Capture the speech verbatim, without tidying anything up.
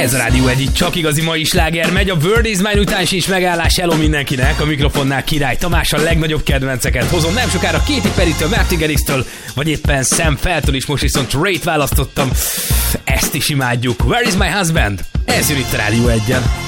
Ez a Rádió egy csak igazi mai sláger megy, a World is Mine után sincs megállás, hello mindenkinek, a mikrofonnál Király Tamás, a legnagyobb kedvenceket hozom, nem sokára Katy Perrytől, Martin Garrix-től, vagy éppen Sam Feltől is, most viszont Ray-t választottam, ezt is imádjuk. Where is my husband? Ez jön itt a Rádió egyen.